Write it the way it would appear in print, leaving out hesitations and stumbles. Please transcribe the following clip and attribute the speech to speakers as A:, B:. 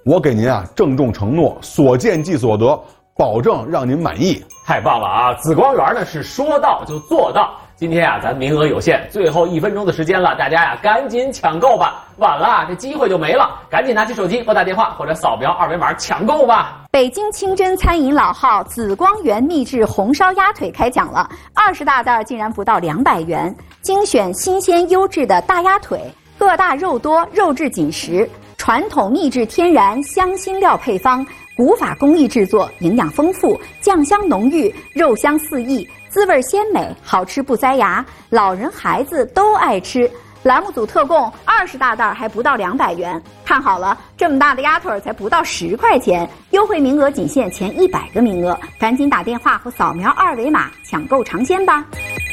A: 我给您啊郑重承诺，所见即所得，保证让您满意。
B: 太棒了啊！紫光园呢是说到就做到。今天啊，咱名额有限，最后1分钟的时间了，大家呀赶紧抢购吧，晚了这机会就没了。赶紧拿起手机拨打电话或者扫描2维码抢购吧。
C: 北京清真餐饮老号紫光园秘制红烧鸭腿开讲了，20大袋竟然不到200元，精选新鲜优质的大鸭腿，个大肉多，肉质紧实，传统秘制天然香辛料配方，古法工艺制作，营养丰富，酱香浓郁，肉香四溢，滋味鲜美，好吃不塞牙，老人孩子都爱吃。栏目组特供20大袋还不到200元，看好了，这么大的鸭腿才不到10块钱，优惠名额仅限前100个名额，赶紧打电话或扫描2维码抢购尝鲜吧。